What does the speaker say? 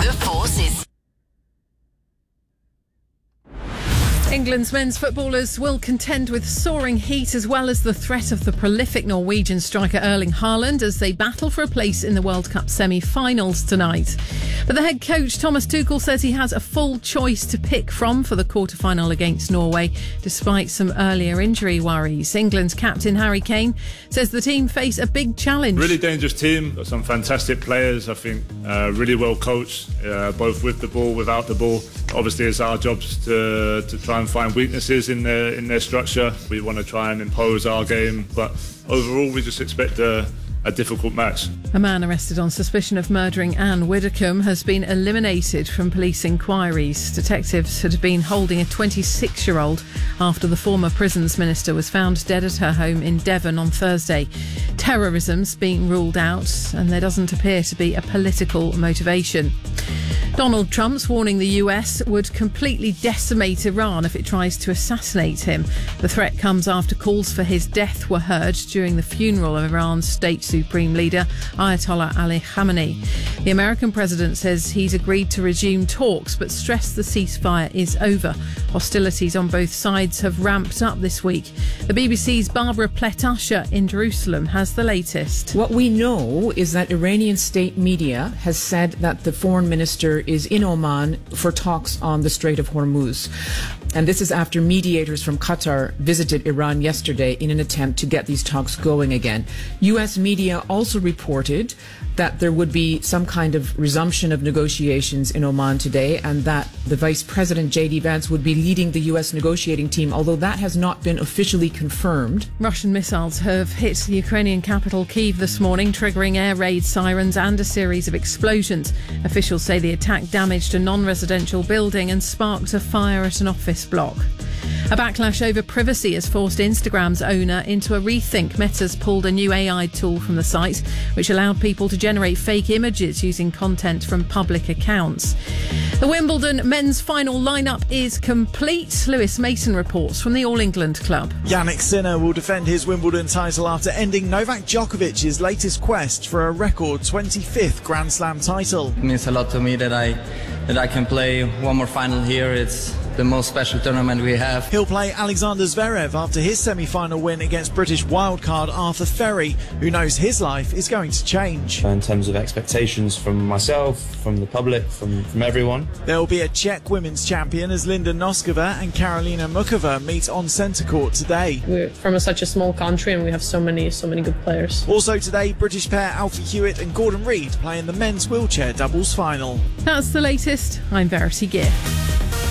The Forces. England's men's footballers will contend with soaring heat as well as the threat of the prolific Norwegian striker Erling Haaland as they battle for a place in the World Cup semi-finals tonight. But the head coach Thomas Tuchel says he has a full choice to pick from for the quarter-final against Norway, despite some earlier injury worries. England's captain Harry Kane says the team face a big challenge. Really dangerous team, got some fantastic players, I think, really well coached, both with the ball, without the ball. Obviously it's our jobs to try and find weaknesses in their structure. We want to try and impose our game, but overall we just expect a difficult match. A man arrested on suspicion of murdering Anne Widdecombe has been eliminated from police inquiries. Detectives had been holding a 26-year-old after the former prisons minister was found dead at her home in Devon on Thursday. Terrorism's being ruled out and there doesn't appear to be a political motivation. Donald Trump's warning the US would completely decimate Iran if it tries to assassinate him. The threat comes after calls for his death were heard during the funeral of Iran's state supreme leader, Ayatollah Ali Khamenei. The American president says he's agreed to resume talks but stressed the ceasefire is over. Hostilities on both sides have ramped up this week. The BBC's Barbara Pletasher in Jerusalem has the latest. What we know is that Iranian state media has said that the foreign minister is in Oman for talks on the Strait of Hormuz. And this is after mediators from Qatar visited Iran yesterday in an attempt to get these talks going again. U.S. media also reported that there would be some kind of resumption of negotiations in Oman today and that the Vice President J.D. Vance would be leading the U.S. negotiating team, although that has not been officially confirmed. Russian missiles have hit the Ukrainian capital Kyiv this morning, triggering air raid sirens and a series of explosions. Officials say the attack damaged a non-residential building and sparked a fire at an office block. A backlash over privacy has forced Instagram's owner into a rethink. Meta's pulled a new AI tool from the site, which allowed people to generate fake images using content from public accounts. The Wimbledon men's final lineup is complete. Lewis Mason reports from the All England club. Jannik Sinner will defend his Wimbledon title after ending Novak Djokovic's latest quest for a record 25th Grand Slam title. It means a lot to me that I can play one more final here. It's the most special tournament we have. He'll play Alexander Zverev after his semi-final win against British wildcard Arthur Ferry, who knows his life is going to change. In terms of expectations from myself, from the public, from everyone. There will be a Czech women's champion as Linda Noskova and Karolina Mukova meet on centre court today. We're from such a small country and we have so many good players. Also today, British pair Alfie Hewitt and Gordon Reid play in the men's wheelchair doubles final. That's the latest. I'm Verity Gear.